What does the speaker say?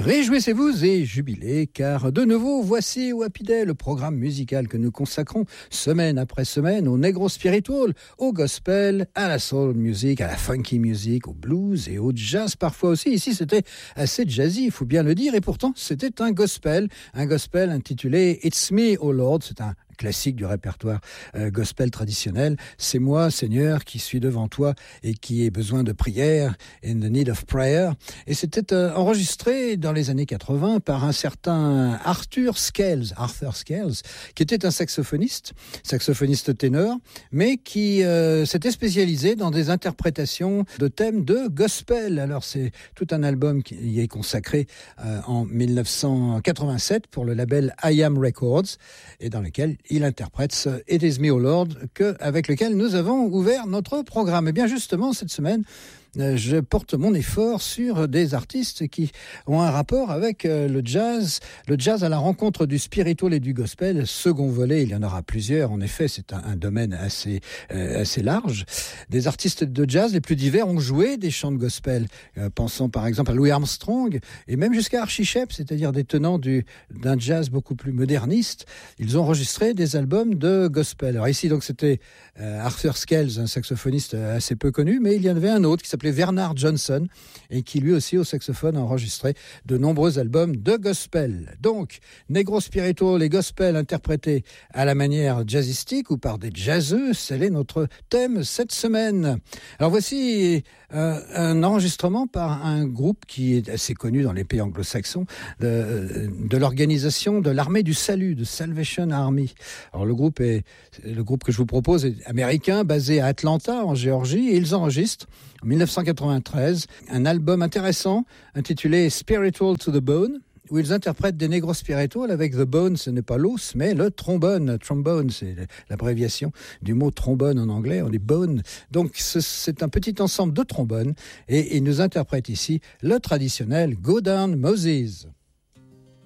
Réjouissez-vous et jubilez, car de nouveau, voici Happy Day, le programme musical que nous consacrons semaine après semaine au negro spiritual, au gospel, à la soul music, à la funky music, au blues et au jazz parfois aussi. Ici, c'était assez jazzy, il faut bien le dire, et pourtant, c'était un gospel intitulé It's Me, Oh Lord. C'est un classique du répertoire gospel traditionnel. C'est moi, Seigneur, qui suis devant toi et qui ai besoin de prière, in the need of prayer. Et c'était enregistré dans les années 80 par un certain Arthur Scales, qui était un saxophoniste ténor, mais qui s'était spécialisé dans des interprétations de thèmes de gospel. Alors c'est tout un album qui y est consacré en 1987 pour le label I Am Records, et dans lequel il interprète ce It Is Me, O Lord, avec lequel nous avons ouvert notre programme. Et bien justement, cette semaine, je porte mon effort sur des artistes qui ont un rapport avec le jazz à la rencontre du spiritual et du gospel. Second volet, il y en aura plusieurs. En effet, c'est un domaine assez large. Des artistes de jazz les plus divers ont joué des chants de gospel. Pensons par exemple à Louis Armstrong et même jusqu'à Archie Shepp, c'est-à-dire des tenants d'un jazz beaucoup plus moderniste. Ils ont enregistré des albums de gospel. Alors ici, donc, c'était Arthur Scales, un saxophoniste assez peu connu, mais il y en avait un autre qui s'appelait Bernard Johnson et qui lui aussi au saxophone a enregistré de nombreux albums de gospel. Donc, negro spiritual et gospel interprétés à la manière jazzistique ou par des jazzeux, tel est notre thème cette semaine. Alors voici un enregistrement par un groupe qui est assez connu dans les pays anglo-saxons de l'organisation de l'armée du salut, de Salvation Army. Alors le groupe que je vous propose est américain, basé à Atlanta en Géorgie, et ils enregistrent en 1993 un album intéressant intitulé Spiritual to the Bone, où ils interprètent des negro spiritual avec the bone, ce n'est pas l'os, mais le trombone. Trombone, c'est l'abréviation du mot trombone en anglais, on dit bone. Donc c'est un petit ensemble de trombones, et ils nous interprètent ici le traditionnel Go Down Moses.